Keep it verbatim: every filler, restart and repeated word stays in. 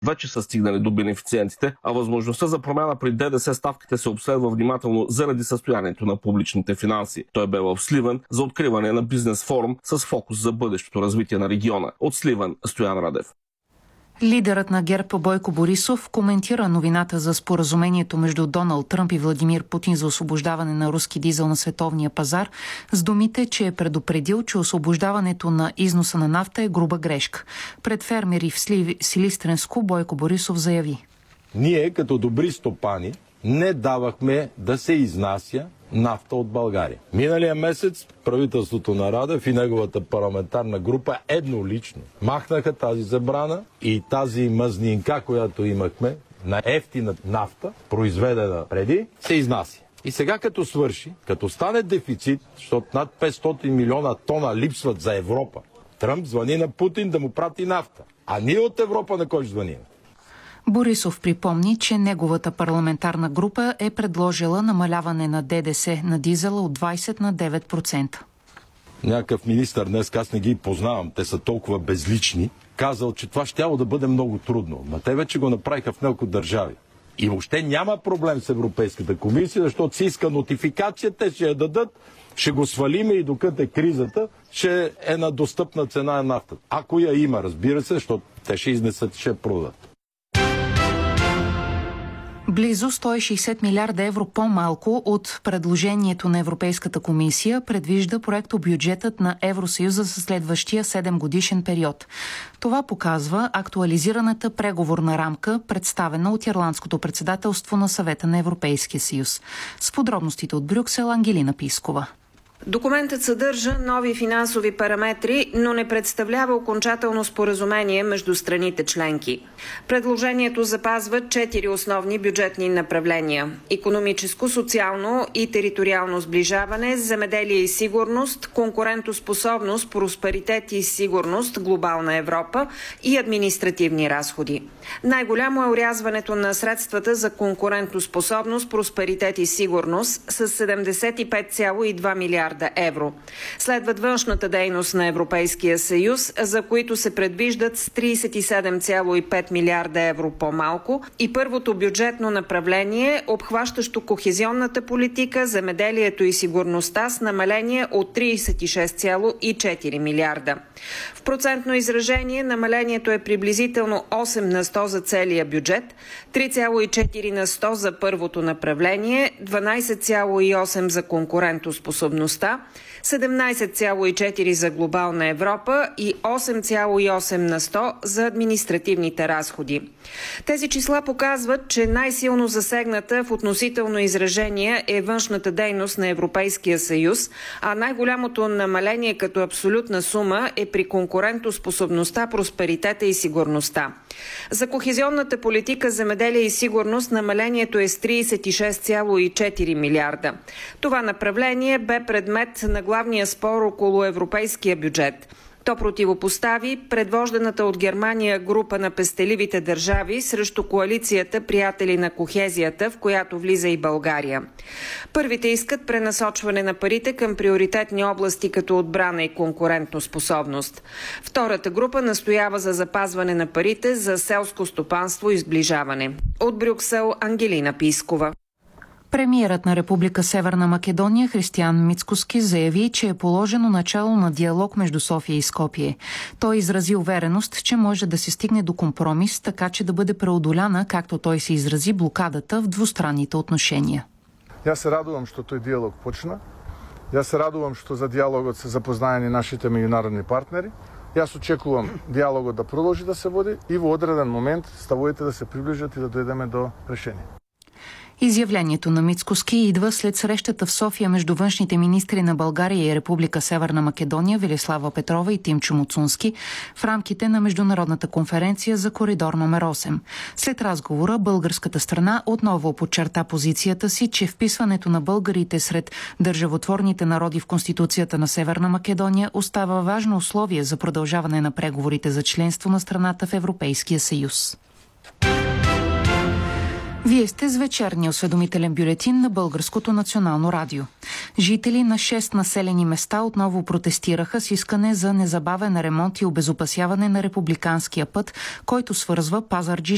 вече са стигнали до бенефициентите, а възможността за промяна при ДДС ставките се обследва внимателно заради състоянието на публичните финанси. Той бе в Сливен за откриване на бизнес форум с фокус за бъдещото развитие на региона. От Сливен, Стоян Радев. Лидерът на ГЕРБ Бойко Борисов коментира новината за споразумението между Доналд Тръмп и Владимир Путин за освобождаване на руски дизел на световния пазар с думите, че е предупредил, че освобождаването на износа на нафта е груба грешка. Пред фермери в Силистренско Бойко Борисов заяви: Ние като добри стопани не давахме да се изнася нафта от България. Миналия месец правителството на Радев и неговата парламентарна група еднолично махнаха тази забрана и тази мазнинка, която имахме на ефтина нафта, произведена преди, се изнася. И сега като свърши, като стане дефицит, защото над петстотин милиона тона липсват за Европа, Тръмп звъни на Путин да му прати нафта. А ние от Европа на кой звъним? Борисов припомни, че неговата парламентарна група е предложила намаляване на ДДС на дизела от двайсет на девет процента. Някакъв министър днес, аз не ги познавам, те са толкова безлични, казал, че това щяло да бъде много трудно. Но те вече го направиха в няколко държави. И въобще няма проблем с Европейската комисия, защото си иска нотификация, те ще я дадат, ще го свалиме и докато е кризата, ще е на достъпна цена на нафтата. Ако я има, разбира се, защото те ще изнесат и ще продадат. Близо сто и шейсет милиарда евро по-малко от предложението на Европейската комисия предвижда проектобюджетът на Евросъюза за следващия седемгодишен период. Това показва актуализираната преговорна рамка, представена от Ирландското председателство на Съвета на Европейския съюз. С подробностите от Брюксел, Ангелина Пискова. Документът съдържа нови финансови параметри, но не представлява окончателно споразумение между страните членки. Предложението запазва четири основни бюджетни направления – икономическо, социално и териториално сближаване, земеделие и сигурност, конкурентоспособност, просперитет и сигурност, глобална Европа и административни разходи. Най-голямо е орязването на средствата за конкурентоспособност, просперитет и сигурност с седемдесет и пет цяло и две милиарда евро. Следват външната дейност на Европейския съюз, за които се предвиждат с трийсет и седем цяло и пет милиарда евро по-малко, и първото бюджетно направление, обхващащо кохезионната политика, земеделието и сигурността, с намаление от трийсет и шест цяло и четири милиарда. В процентно изражение намалението е приблизително осем на сто за целия бюджет, три цяло и четири на сто за първото направление, дванайсет цяло и осем за конкурентоспособността, седемнайсет цяло и четири за глобална Европа и осем цяло и осем на сто за административните разходи. Тези числа показват, че най-силно засегната в относително изражение е външната дейност на Европейския съюз, а най-голямото намаление като абсолютна сума е при конкурентоспособността, просперитета и сигурността. За кохезионната политика, земеделие и сигурност намалението е с трийсет и шест цяло и четири милиарда. Това направление бе предмет на главния спор около европейския бюджет. То противопостави предвожданата от Германия група на пестеливите държави срещу коалицията Приятели на кохезията, в която влиза и България. Първите искат пренасочване на парите към приоритетни области като отбрана и конкурентоспособност. Втората група настоява за запазване на парите за селско стопанство и сближаване. От Брюксел, Ангелина Пискова. Премиерът на Република Северна Македония Християн Мицкоски заяви, че е положено начало на диалог между София и Скопие. Той изрази увереност, че може да се стигне до компромис, така че да бъде преодоляна, както той се изрази, блокадата в двустранните отношения. Я се радувам, що той диалог почна. Я се радувам, що за диалогът са запознаени нашите меѓународни партнери. Аз очекувам диалогът да продължи да се води и в одреден момент ставовете да се приближат и да дойдеме до решение. Изявлението на Мицкоски идва след срещата в София между външните министри на България и Република Северна Македония Велислава Петрова и Тимчо Муцунски в рамките на Международната конференция за коридор номер осем. След разговора българската страна отново подчерта позицията си, че вписването на българите сред държавотворните народи в Конституцията на Северна Македония остава важно условие за продължаване на преговорите за членство на страната в Европейския съюз. Вие сте с вечерния осведомителен бюлетин на Българското национално радио. Жители на шест населени места отново протестираха с искане за незабавен ремонт и обезопасяване на републиканския път, който свързва Пазарджиш